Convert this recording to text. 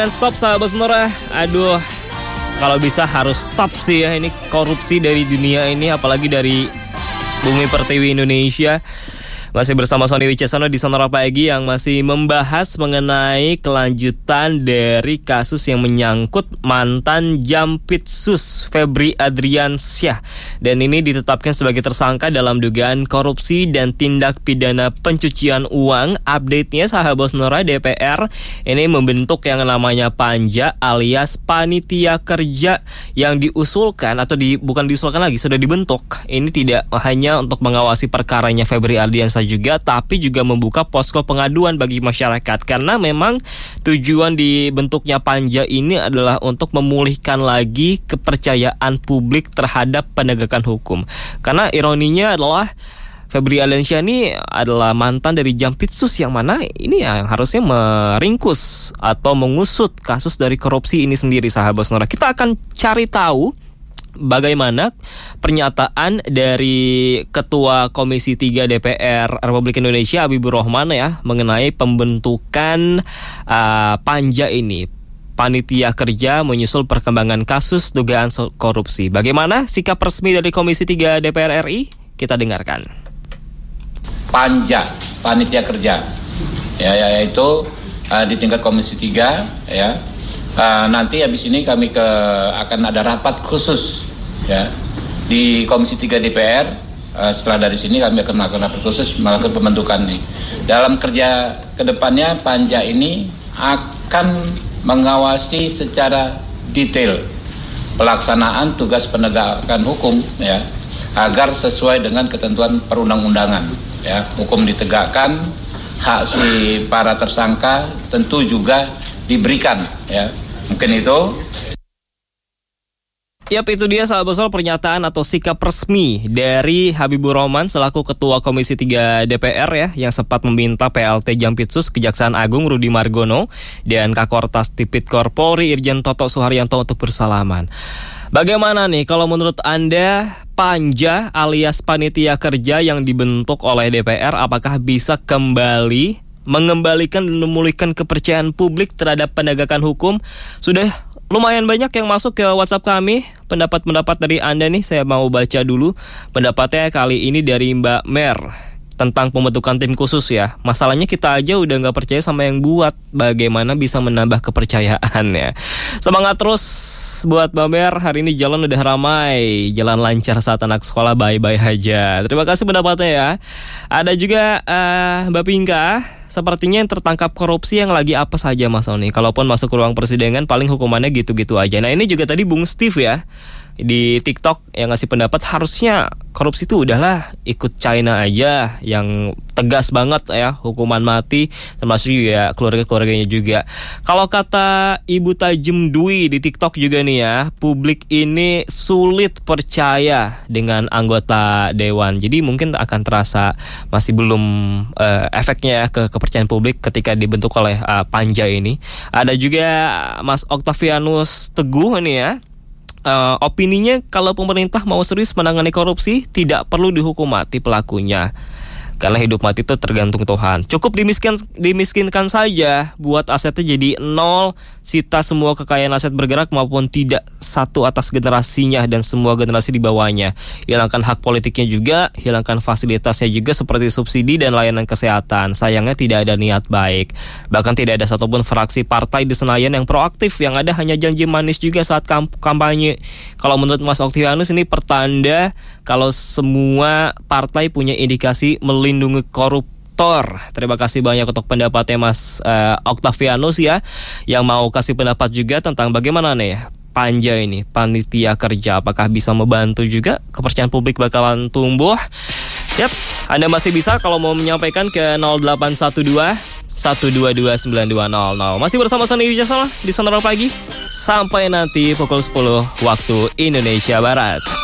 Stop sahabat Sonora. Aduh, kalau bisa harus stop sih ya ini korupsi dari dunia ini, apalagi dari Bumi Pertiwi Indonesia. Masih bersama Sony Wicesono di Sonora Pagi yang masih membahas mengenai kelanjutan dari kasus yang menyangkut mantan Jampitsus Febri Adriansyah. Dan ini ditetapkan sebagai tersangka dalam dugaan korupsi dan tindak pidana pencucian uang. Update-nya sahabat Sonora, DPR ini membentuk yang namanya Panja alias Panitia Kerja yang diusulkan atau bukan diusulkan lagi, sudah dibentuk. Ini tidak hanya untuk mengawasi perkaranya Febri Adriansyah juga, tapi juga membuka posko pengaduan bagi masyarakat, karena memang tujuan dibentuknya Panja ini adalah untuk memulihkan lagi kepercayaan publik terhadap penegakan hukum. Karena ironinya adalah Febri Adriansyah ini adalah mantan dari Jampitsus, yang mana ini yang harusnya meringkus atau mengusut kasus dari korupsi ini sendiri sahabat Sonora. Kita akan cari tahu bagaimana pernyataan dari Ketua Komisi 3 DPR Republik Indonesia Habibur Rahman ya mengenai pembentukan Panja ini, Panitia Kerja menyusul perkembangan kasus dugaan korupsi. Bagaimana sikap resmi dari Komisi 3 DPR RI? Kita dengarkan. Panja, Panitia Kerja yaitu di tingkat Komisi 3 ya. Nanti habis ini kami akan ada rapat khusus ya di Komisi 3 DPR. Setelah dari sini kami akan melakukan rapat khusus melakukan pembentukan ini. Dalam kerja kedepannya Panja ini akan mengawasi secara detail pelaksanaan tugas penegakan hukum ya, agar sesuai dengan ketentuan perundang-undangan ya. Hukum ditegakkan, hak si para tersangka tentu juga diberikan ya. Mungkin itu. Yap, itu dia sahabat Sonora pernyataan atau sikap resmi dari Habibur Rahman selaku Ketua Komisi 3 DPR ya, yang sempat meminta PLT Jampitsus Kejaksaan Agung Rudi Margono dan Kakortas Tipikor Polri Irjen Toto Suharyanto untuk bersalaman. Bagaimana nih kalau menurut Anda Panja alias Panitia Kerja yang dibentuk oleh DPR apakah bisa kembali mengembalikan dan memulihkan kepercayaan publik terhadap penegakan hukum? Sudah lumayan banyak yang masuk ke WhatsApp kami. Pendapat-pendapat dari Anda nih saya mau baca dulu. Pendapatnya kali ini dari Mbak Mer tentang pembentukan tim khusus ya. Masalahnya kita aja udah gak percaya sama yang buat. Bagaimana bisa menambah kepercayaan ya. Semangat terus buat Mbak Mer. Hari ini jalan udah ramai, jalan lancar saat anak sekolah bye-bye aja. Terima kasih pendapatnya ya. Ada juga Mbak Pinka. Sepertinya yang tertangkap korupsi yang lagi apa saja Mas Sony. Kalaupun masuk ke ruang persidangan paling hukumannya gitu-gitu aja. Nah ini juga tadi Bung Steve ya di TikTok yang ngasih pendapat harusnya korupsi itu udahlah ikut China aja yang tegas banget ya, hukuman mati, termasuk juga keluarga-keluarganya juga. Kalau kata Ibu Tajem Dwi di TikTok juga nih ya, publik ini sulit percaya dengan anggota dewan. Jadi mungkin akan terasa masih belum efeknya ya ke kepercayaan publik ketika dibentuk oleh Panja ini. Ada juga Mas Octavianus Teguh ini ya. Opininya kalau pemerintah mau serius menangani korupsi tidak perlu dihukum mati pelakunya, karena hidup mati itu tergantung Tuhan. Cukup dimiskinkan saja, buat asetnya jadi nol, sita semua kekayaan aset bergerak maupun tidak satu atas generasinya dan semua generasi di bawahnya. Hilangkan hak politiknya juga, hilangkan fasilitasnya juga seperti subsidi dan layanan kesehatan. Sayangnya tidak ada niat baik. Bahkan tidak ada satupun fraksi partai di Senayan yang proaktif, yang ada hanya janji manis juga saat kampanye. Kalau menurut Mas Octavianus ini pertanda kalau semua partai punya indikasi melindungi koruptor. Terima kasih banyak untuk pendapatnya Mas Octavianus ya, yang mau kasih pendapat juga tentang bagaimana nih Panja ini, Panitia Kerja, apakah bisa membantu juga kepercayaan publik bakalan tumbuh. Siap, Anda masih bisa kalau mau menyampaikan ke 0812 1229200. Masih bersama Sony Wicesono di Sonora Pagi sampai nanti pukul 10 waktu Indonesia Barat.